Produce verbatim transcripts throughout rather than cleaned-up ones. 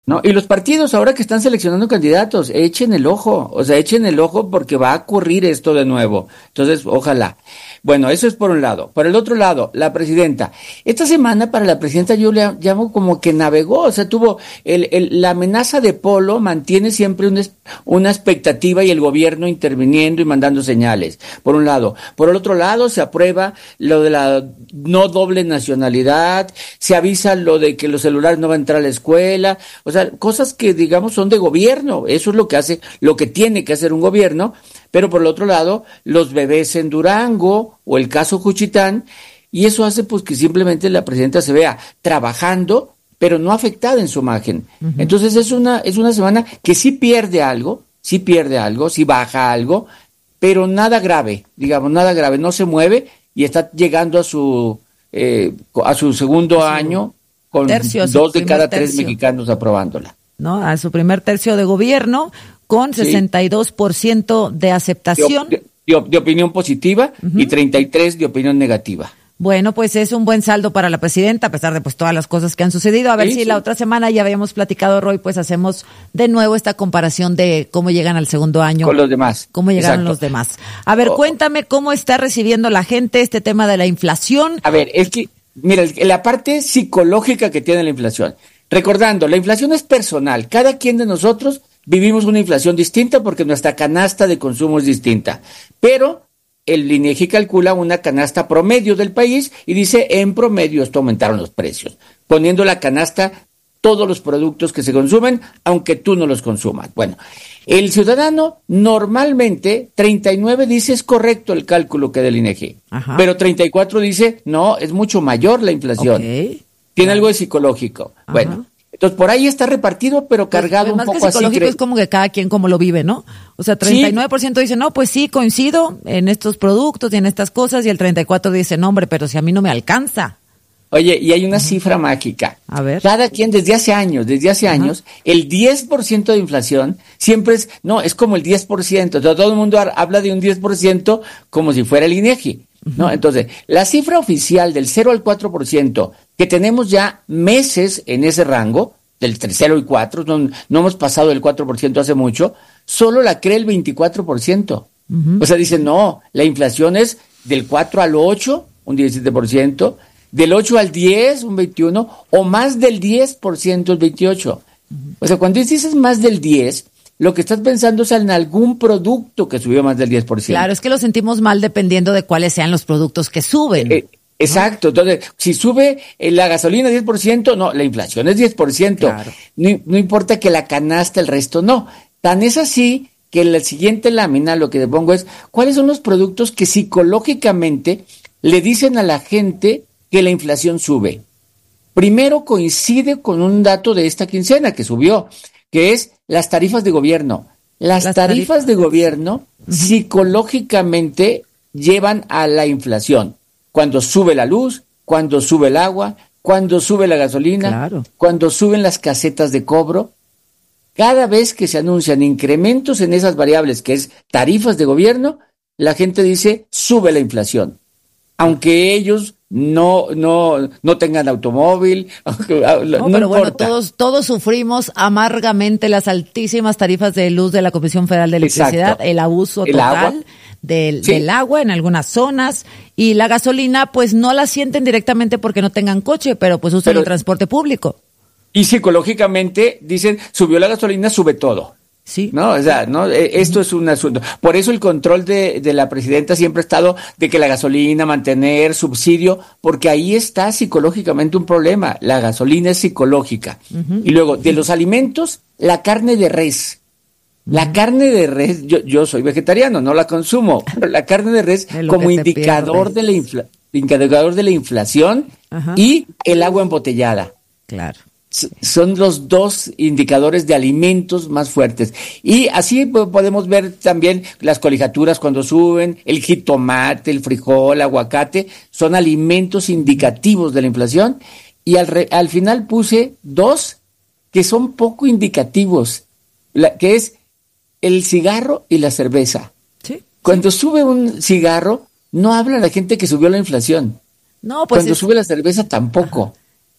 No, y los partidos ahora que están seleccionando candidatos, echen el ojo, o sea, echen el ojo porque va a ocurrir esto de nuevo. Entonces, ojalá. Bueno, eso es por un lado. Por el otro lado, la presidenta. Esta semana para la presidenta yo le llamo como que navegó, o sea, tuvo el, el, la amenaza de Polo, mantiene siempre una, una expectativa y el gobierno interviniendo y mandando señales, por un lado. Por el otro lado, se aprueba lo de la no doble nacionalidad, se avisa lo de que los celulares no van a entrar a la escuela, o sea, cosas que digamos son de gobierno, eso es lo que hace, lo que tiene que hacer un gobierno. Pero por el otro lado, los bebés en Durango o el caso Juchitán, y eso hace pues que simplemente la presidenta se vea trabajando, pero no afectada en su imagen. Uh-huh. Entonces es una es una semana que sí pierde algo, sí pierde algo, sí baja algo, pero nada grave, digamos, nada grave, no se mueve y está llegando a su eh, a su segundo a su año con tercio, dos de cada tercio. tres mexicanos aprobándola. ¿No? A su primer tercio de gobierno, con sesenta y dos por ciento sí. de aceptación. De, de, de opinión positiva uh-huh. y treinta y tres de opinión negativa. Bueno, pues es un buen saldo para la presidenta, a pesar de pues todas las cosas que han sucedido. A ver sí, si sí. la otra semana, ya habíamos platicado, Roy, pues hacemos de nuevo esta comparación de cómo llegan al segundo año. Con los demás. Cómo llegaron Exacto. los demás. A ver, oh. cuéntame cómo está recibiendo la gente este tema de la inflación. A ver, es que, mira, la parte psicológica que tiene la inflación. Recordando, la inflación es personal. Cada quien de nosotros vivimos una inflación distinta porque nuestra canasta de consumo es distinta. Pero el INEGI calcula una canasta promedio del país y dice, en promedio esto aumentaron los precios, poniendo la canasta todos los productos que se consumen, aunque tú no los consumas. Bueno, el ciudadano normalmente, treinta y nueve dice es correcto el cálculo que da el INEGI, Ajá. pero treinta y cuatro dice, no, es mucho mayor la inflación. Okay. Tiene algo de psicológico. Ajá. Bueno, entonces por ahí está repartido, pero cargado pues, un poco que psicológico así. Es como que cada quien como lo vive, ¿no? O sea, treinta y nueve por ciento sí. dice, no, pues sí, coincido en estos productos y en estas cosas, y el treinta y cuatro por ciento dice, no, hombre, pero si a mí no me alcanza. Oye, y hay una uh-huh. cifra mágica. A ver. Cada quien, desde hace años, desde hace uh-huh. años, el diez por ciento de inflación siempre es, no, es como el diez por ciento. O sea, todo el mundo habla de un diez por ciento como si fuera el INEGI. ¿No? Uh-huh. Entonces, la cifra oficial del cero al cuatro por ciento, que tenemos ya meses en ese rango, del cero y cuatro, no, no hemos pasado el cuatro por ciento hace mucho, solo la cree el veinticuatro por ciento. Uh-huh. O sea, dicen, no, la inflación es del cuatro al ocho, un diecisiete por ciento, del ocho al diez, un veintiuno por ciento, o más del diez por ciento, el veintiocho por ciento. Uh-huh. O sea, cuando dices más del diez, lo que estás pensando es en algún producto que subió más del diez por ciento. Claro, es que lo sentimos mal dependiendo de cuáles sean los productos que suben. Eh, exacto, entonces, si sube eh, la gasolina diez por ciento, no, la inflación es diez por ciento. Claro. No, no importa que la canasta, el resto no. Tan es así que en la siguiente lámina lo que le pongo es, ¿cuáles son los productos que psicológicamente le dicen a la gente que la inflación sube? Primero coincide con un dato de esta quincena que subió, que es las tarifas de gobierno. Las, las tarifas, tarifas de gobierno uh-huh. psicológicamente llevan a la inflación. Cuando sube la luz, cuando sube el agua, cuando sube la gasolina, claro. cuando suben las casetas de cobro. Cada vez que se anuncian incrementos en esas variables, que es tarifas de gobierno, la gente dice, sube la inflación. Aunque ellos no no no tengan automóvil, no, no pero importa. Bueno, todos todos sufrimos amargamente las altísimas tarifas de luz de la Comisión Federal de Electricidad, Exacto. el abuso el total agua. Del, sí. del agua en algunas zonas, y la gasolina pues no la sienten directamente porque no tengan coche, pero pues usan pero, el transporte público. Y psicológicamente dicen, subió la gasolina, sube todo. Sí. No, o sea, no, esto uh-huh. es un asunto. Por eso el control de, de la presidenta siempre ha estado de que la gasolina, mantener subsidio, porque ahí está psicológicamente un problema. La gasolina es psicológica. Uh-huh. Y luego, de los alimentos, la carne de res. Uh-huh. La carne de res, yo, yo soy vegetariano, no la consumo, pero la carne de res de como indicador de, la infla, indicador de la inflación uh-huh. y el agua embotellada. Claro. Son los dos indicadores de alimentos más fuertes. Y así podemos ver también las colegiaturas cuando suben, el jitomate, el frijol, el aguacate, son alimentos indicativos de la inflación. Y al, re, al final puse dos que son poco indicativos, la, que es el cigarro y la cerveza. ¿Sí? Cuando sube un cigarro, no habla la gente que subió la inflación. No, pues Cuando es... sube la cerveza, tampoco. Ajá.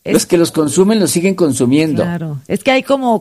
Es, los que los consumen los siguen consumiendo. Claro. Es que hay como